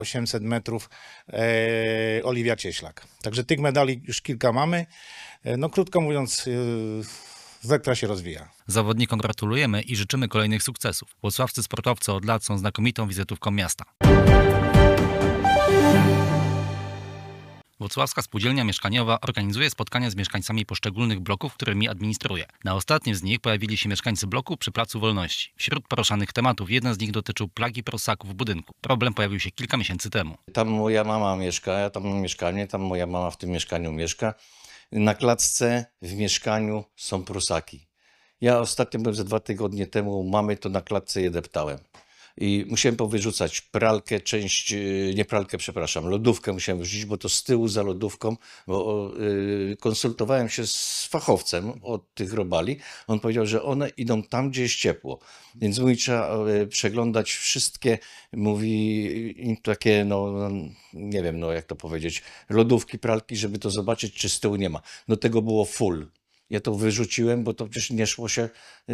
800 metrów Oliwia Cieślak. Także tych medali już kilka mamy. No krótko mówiąc, Vectra się rozwija. Zawodnikom gratulujemy i życzymy kolejnych sukcesów. Włocławscy sportowcy od lat są znakomitą wizytówką miasta. Włocławska Spółdzielnia Mieszkaniowa organizuje spotkania z mieszkańcami poszczególnych bloków, którymi administruje. Na ostatnim z nich pojawili się mieszkańcy bloku przy Placu Wolności. Wśród poruszanych tematów jeden z nich dotyczył plagi prosaków w budynku. Problem pojawił się kilka miesięcy temu. Tam moja mama mieszka, ja tam mam mieszkanie, tam moja mama w tym mieszkaniu mieszka. Na klatce w mieszkaniu są prusaki. Ja ostatnio byłem ze 2 tygodnie temu, mamy to na klatce je deptałem. I musiałem powyrzucać pralkę, lodówkę musiałem wyrzucić, bo to z tyłu za lodówką, bo konsultowałem się z fachowcem od tych robali. On powiedział, że one idą tam, gdzie jest ciepło. Więc mówi, trzeba przeglądać wszystkie, mówi, takie, nie wiem, jak to powiedzieć, lodówki, pralki, żeby to zobaczyć, czy z tyłu nie ma. No tego było full. Ja to wyrzuciłem, bo to przecież nie szło się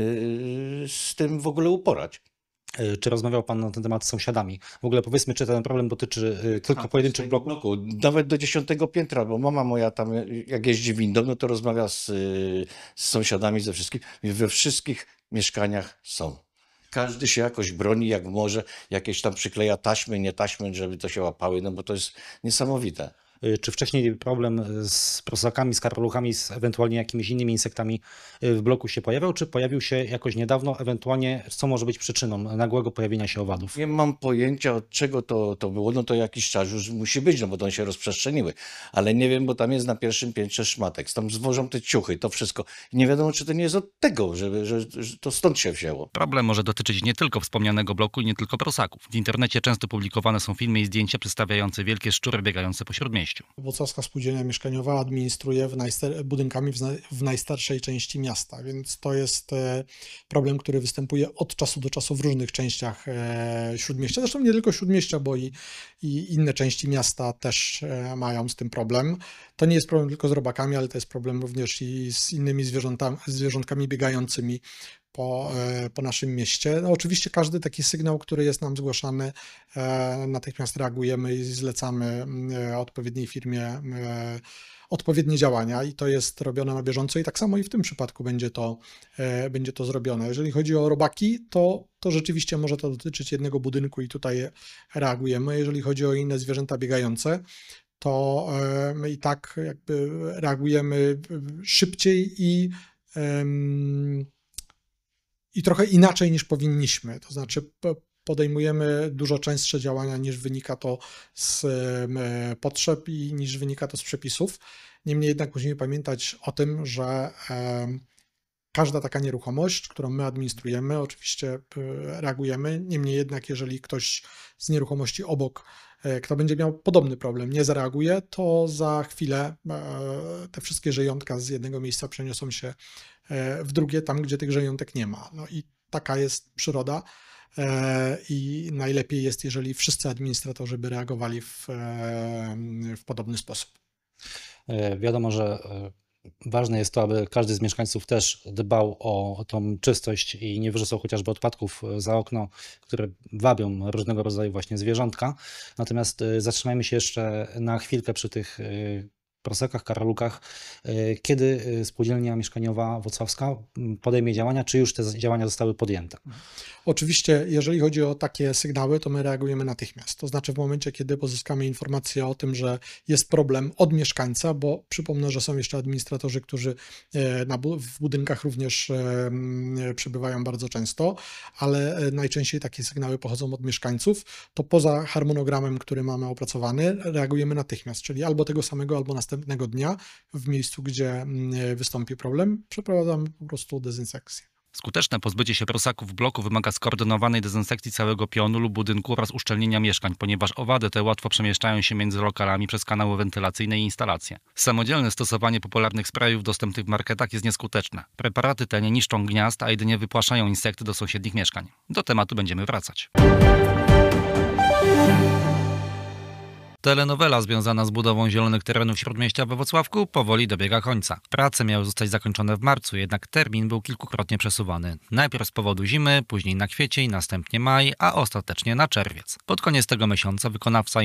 z tym w ogóle uporać. Czy rozmawiał Pan na ten temat z sąsiadami? W ogóle powiedzmy, czy ten problem dotyczy tylko pojedynczych bloków? Nawet do 10 piętra, bo mama moja tam, jak jeździ windą, no to rozmawia z sąsiadami, ze wszystkim. We wszystkich mieszkaniach są. Każdy się jakoś broni, jak może, jakieś tam przykleja taśmy, nie taśmy, żeby to się łapały, no bo to jest niesamowite. Czy wcześniej problem z prosakami, z karoluchami, z ewentualnie jakimiś innymi insektami w bloku się pojawiał, czy pojawił się jakoś niedawno, ewentualnie co może być przyczyną nagłego pojawienia się owadów? Nie mam pojęcia, od czego to było, no to jakiś czas już musi być, no bo to one się rozprzestrzeniły, ale nie wiem, bo tam jest na pierwszym piętrze szmatek, tam zwożą te ciuchy, to wszystko. I nie wiadomo, czy to nie jest od tego, że to stąd się wzięło. Problem może dotyczyć nie tylko wspomnianego bloku i nie tylko prosaków. W internecie często publikowane są filmy i zdjęcia przedstawiające wielkie szczury biegające po śródmieściu. Włocławska Spółdzielnia Mieszkaniowa administruje budynkami w najstarszej części miasta, więc to jest problem, który występuje od czasu do czasu w różnych częściach Śródmieścia. Zresztą nie tylko Śródmieścia, bo i inne części miasta też mają z tym problem. To nie jest problem tylko z robakami, ale to jest problem również i z innymi zwierzątkami biegającymi po naszym mieście. No, oczywiście każdy taki sygnał, który jest nam zgłaszany, natychmiast reagujemy i zlecamy odpowiedniej firmie odpowiednie działania i to jest robione na bieżąco i tak samo i w tym przypadku będzie to zrobione. Jeżeli chodzi o robaki, to rzeczywiście może to dotyczyć jednego budynku i tutaj reagujemy. Jeżeli chodzi o inne zwierzęta biegające, to my i tak jakby reagujemy szybciej i trochę inaczej niż powinniśmy. To znaczy podejmujemy dużo częstsze działania niż wynika to z potrzeb i niż wynika to z przepisów. Niemniej jednak musimy pamiętać o tym, że każda taka nieruchomość, którą my administrujemy, oczywiście reagujemy. Niemniej jednak jeżeli ktoś z nieruchomości obok, kto będzie miał podobny problem, nie zareaguje, to za chwilę te wszystkie żyjątka z jednego miejsca przeniosą się w drugie, tam gdzie tych żyjątek nie ma. No i taka jest przyroda i najlepiej jest, jeżeli wszyscy administratorzy by reagowali w podobny sposób. Wiadomo, że ważne jest to, aby każdy z mieszkańców też dbał o tą czystość i nie wyrzucał chociażby odpadków za okno, które wabią różnego rodzaju właśnie zwierzątka. Natomiast zatrzymajmy się jeszcze na chwilkę przy tych prosakach, karolukach. Kiedy Spółdzielnia Mieszkaniowa Włocławska podejmie działania, czy już te działania zostały podjęte? Oczywiście, jeżeli chodzi o takie sygnały, to my reagujemy natychmiast. To znaczy w momencie, kiedy pozyskamy informację o tym, że jest problem od mieszkańca, bo przypomnę, że są jeszcze administratorzy, którzy w budynkach również przebywają bardzo często, ale najczęściej takie sygnały pochodzą od mieszkańców, to poza harmonogramem, który mamy opracowany, reagujemy natychmiast, czyli albo tego samego, albo następnego dnia w miejscu, gdzie wystąpi problem, przeprowadzamy po prostu dezynsekcję. Skuteczne pozbycie się prosaków w bloku wymaga skoordynowanej dezynsekcji całego pionu lub budynku oraz uszczelnienia mieszkań, ponieważ owady te łatwo przemieszczają się między lokalami przez kanały wentylacyjne i instalacje. Samodzielne stosowanie popularnych sprayów dostępnych w marketach jest nieskuteczne. Preparaty te nie niszczą gniazd, a jedynie wypłaszają insekty do sąsiednich mieszkań. Do tematu będziemy wracać. Telenowela związana z budową zielonych terenów Śródmieścia we Włocławku powoli dobiega końca. Prace miały zostać zakończone w marcu, jednak termin był kilkukrotnie przesuwany. Najpierw z powodu zimy, później na kwiecień, następnie maj, a ostatecznie na czerwiec. Pod koniec tego miesiąca wykonawca